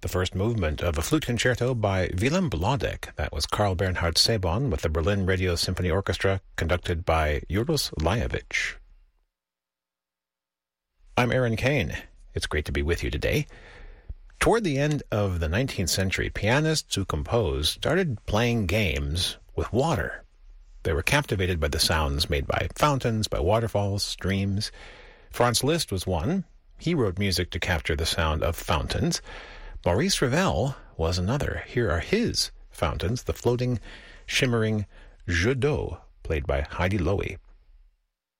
The first movement of a flute concerto by Willem Blodek. That was Carl Bernhard Sebon with the Berlin Radio Symphony Orchestra, conducted by Juros Lajovic. I'm Aaron Kane. It's great to be with you today. Toward the end of the 19th century, pianists who composed started playing games with water. They were captivated by the sounds made by fountains, by waterfalls, streams. Franz Liszt was one. He wrote music to capture the sound of fountains. Maurice Ravel was another. Here are his fountains, the floating, shimmering jeux d'eau, played by Heidi Loewy.